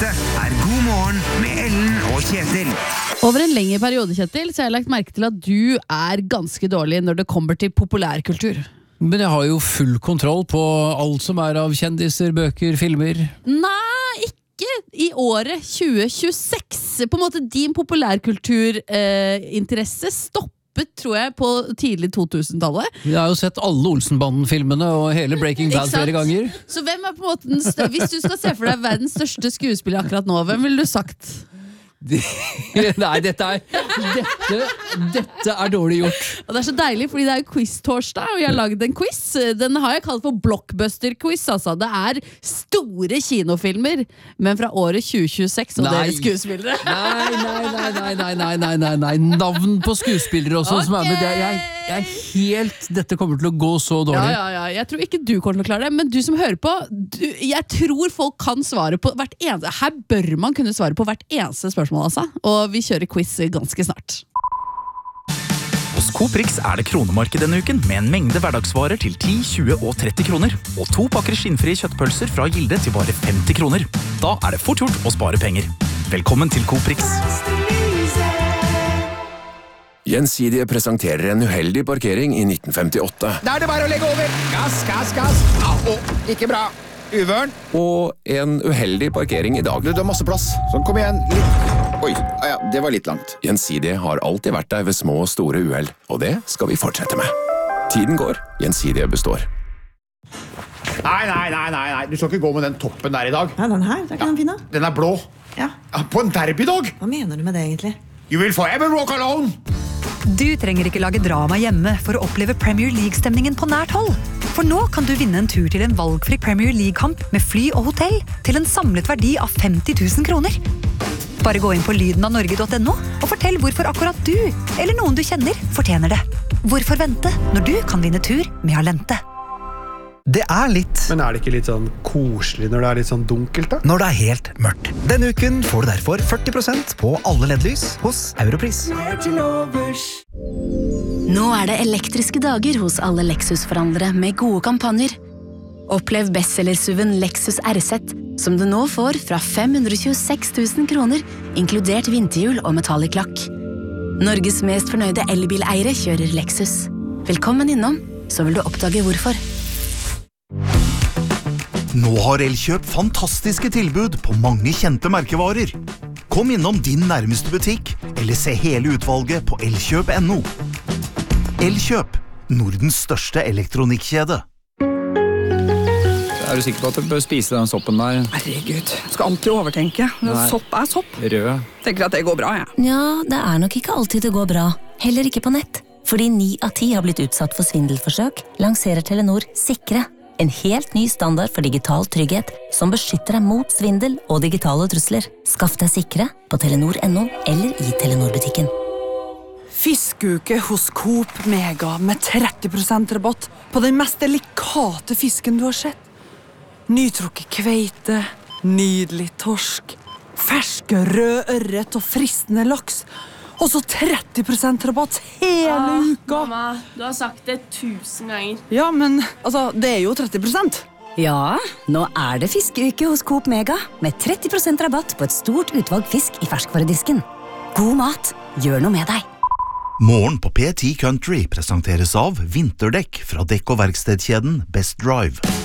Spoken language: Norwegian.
Dette God morgen med Ellen og Kjetil. Over en lengre periode, Kjetil, så har jeg lagt merke til at du ganske dårlig når det kommer til populærkultur. Men jeg har jo full kontroll på alt som av kjendiser, bøker, filmer. Nei, ikke i året 2026. På en måte din populærkulturinteresse tror jeg på tidlig 2000-tallet. Jeg har jo sett alle Olsenbanden-filmene og hele Breaking Bad flere ganger. Så hvem på en måte hvis du skal se for deg verdens største skuespiller akkurat nå, hvem ville du sagt? Nei, dette dårlig gjort. Og det så deilig, fordi det jo quiz-torsdag, og jeg har laget en quiz. Den har jeg kalt for blockbuster-quiz, altså. Det store kinofilmer, men fra året 2026, og dere skuespillere. Nei, navn på skuespillere også, som med. Jeg helt, dette kommer til å gå så dårlig. Ja, jeg tror ikke du kommer til å klare det, men du som hører på, jeg tror folk kan svare på hvert eneste, her bør man kunne svare på hvert eneste spørsmål. Altså. Og vi kjører quiz ganske snart. Hos Coprix det kronemarked denne uken med en mengde hverdagsvarer til 10, 20 og 30 kroner. Og 2 pakker skinnfrie kjøttpølser fra Gilde til bare 50 kroner. Da det fort gjort å spare penger. Velkommen til Coprix. Gjensidige presenterer en uheldig parkering i 1958. Da det bare å legge over. Gass. Ikke bra. Uvørn. Og en uheldig parkering i dag. Du har masse plass. Sånn, kom igjen. Oi, ja, det var litt langt. Gjensidige har alltid vært der ved små og store uheld, og det skal vi fortsette med. Tiden går, Gjensidige består. Nei. Du skal ikke gå med den toppen der i dag. Ja, den her, der kan den finne. Den blå. Ja. På en derbydag. Hva mener du med det egentlig? You will forever walk alone. Du trenger ikke lage drama hjemme for å oppleve Premier League-stemningen på nært hold. For nå kan du vinne en tur til en valgfri Premier League-kamp med fly og hotell til en samlet verdi av 50 000 kroner. Bare gå inn på lydenavnorge.no og fortell hvorfor akkurat du, eller noen du kjenner, fortjener det. Hvorfor vente når du kan vinne tur med Alente? Det litt. Men det ikke litt sånn koselig når det litt sånn dunkelt da? Når det helt mørkt. Denne uken får du derfor 40% på alle LED-lys hos Europris. Nå det elektriske dager hos alle Lexus-forhandlere med gode kampanjer. Opplev bestsellersuven Lexus RZ, som du nå får fra 526 000 kroner, inkludert vinterhjul og metallic lakk. Norges mest fornøyde elbileiere kjører Lexus. Velkommen innom, så vil du oppdage hvorfor. Nå har Elkjøp fantastiske tilbud på mange kjente merkevarer. Kom innom din nærmeste butikk, eller se hele utvalget på elkjøp.no. Elkjøp, Nordens største elektronikkjede. Du sikker på at du bør spise den soppen der? Herregud, skal alltid overtenke. Sopp sopp. Rød. Tenker at det går bra, ja. Ja, det nok ikke alltid det går bra. Heller ikke på nett. Fordi 9 av 10 har blitt utsatt for svindelforsøk, lanserer Telenor Sikre. En helt ny standard for digital trygghet som beskytter deg mot svindel og digitale trusler. Skaff deg Sikre på Telenor.no eller i Telenor-butikken. Fiskeuke hos Coop Mega med 30% rabatt på den mest delikate fisken du har sett. Nytrukket kveite, nydelig torsk, ferske rød ørret og fristende laks. Og så 30% rabatt hele uka. Mamma, du har sagt det 1000 ganger. Ja, men altså, det jo 30%. Ja, nå det fiskeuke hos Coop Mega med 30% rabatt på et stort utvalg fisk i ferskvaredisken. God mat, gjør noe med deg. Morgen på P10 Country presenteres av vinterdekk fra dekk- og verkstedkjeden Best Drive.